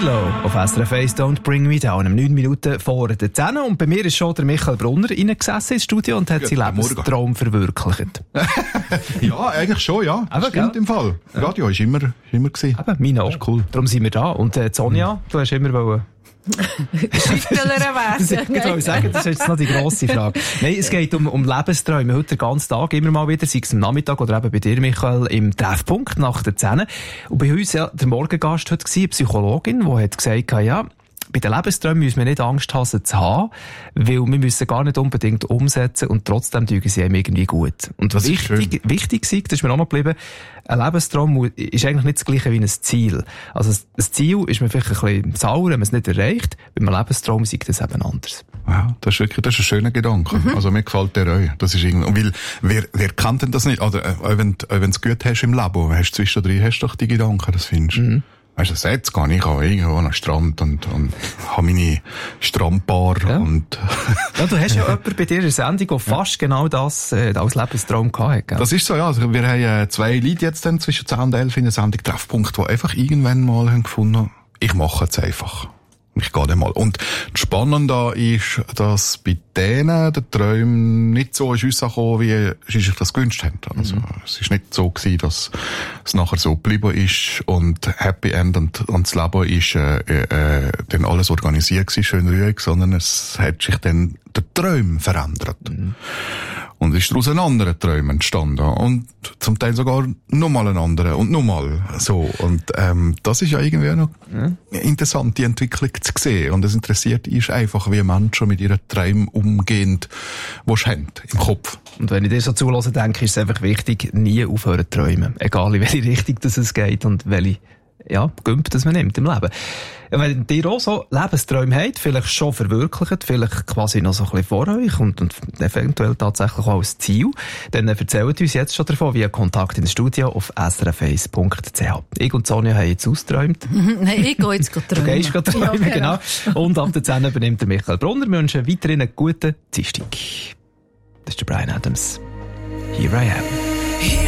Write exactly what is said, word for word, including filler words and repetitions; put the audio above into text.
Zilo auf S R F eins, Don't Bring Me Down, um neun Minuten vor der zehn. Und bei mir ist schon der Michael Brunner reingesessen ins Studio und hat ja, seinen Lebenstraum verwirklicht. Ja, eigentlich schon, ja. Das stimmt gell? Im Fall. Ja. Radio war immer, immer gewesen. Eben, meine auch. Cool. Darum sind wir da. Und äh, Sonja, mhm. du hast immer wollen... Schüttler werden. Ich wollte sagen, das ist jetzt noch die grosse Frage. Nein, es geht um, um Lebensträume. Heute den ganzen Tag immer mal wieder, sei es am Nachmittag oder eben bei dir, Michael, im Treffpunkt nach der zehn. Und bei uns ja der Morgengast heute war eine Psychologin, die hat gesagt, ja, bei den Lebensträumen müssen wir nicht Angst haben, sie zu haben, weil wir müssen gar nicht unbedingt umsetzen und trotzdem tun sie einem irgendwie gut. Und was wichtig, wichtig war, das ist mir auch noch geblieben, ein Lebenstraum ist eigentlich nicht das Gleiche wie ein Ziel. Also das Ziel ist mir vielleicht ein bisschen sauer, wenn man es nicht erreicht. Beim Lebenstraum ist das eben anders. Wow, das ist wirklich, das ist ein schöner Gedanke. Mhm. Also mir gefällt der auch. Das ist irgendwie, weil, wer, wer kennt denn das nicht? Oder, äh, wenn, äh, wenn du es gut hast im Leben, hast du zwischendrin, hast du doch die Gedanken, das findest du. Mhm. Weißt du, jetzt gehe ich auch irgendwo an den Strand und, und habe meine Strandbar ja. und... ja, du hast ja jemanden bei dir in der Sendung, der fast ja. genau das äh, als Lebenstraum gehabt hat. Das ist so, ja. Also wir haben äh, zwei Leute jetzt dann zwischen zehn und elf in der Sendung Treffpunkt, die einfach irgendwann mal haben gefunden, ich mache es einfach. Ich gehe dann mal. Und das Spannende ist, dass bei denen der Träum nicht so ist rausgekommen, wie sie sich das gewünscht haben. Also, mhm. es ist nicht so gewesen, dass es nachher so geblieben ist und Happy End und, und das Leben ist, äh, äh, dann alles organisiert gewesen, schön ruhig, sondern es hat sich dann der Träum verändert. Mhm. Und ist daraus ein anderer Traum entstanden. Und zum Teil sogar nochmal ein anderer und nochmal so. Und, ähm, das ist ja irgendwie noch mhm. interessant, die Entwicklung zu sehen. Und es interessiert ist einfach, wie Menschen mit ihren Träumen umgehen, die sie haben, im Kopf. Und wenn ich dir so zulasse, denke ich, ist es einfach wichtig, nie aufhören zu träumen. Egal in welche Richtung das es geht und welche, ja, Gümp, das man nimmt im Leben. Wenn ihr auch so Lebensträume habt, vielleicht schon verwirklicht, vielleicht quasi noch so ein bisschen vor euch und, und eventuell tatsächlich auch als Ziel, dann erzählt uns jetzt schon davon via Kontakt ins Studio auf s r f eins punkt c h. Ich und Sonja haben jetzt ausgeträumt. Nein, ich gehe jetzt träumen. Du gehst gerade träumen, ja, genau. genau. Und ab der zehn übernimmt der Michael Brunner. Wir wünschen weiterhin einen guten Dienstag. Das ist der Bryan Adams. Here I am.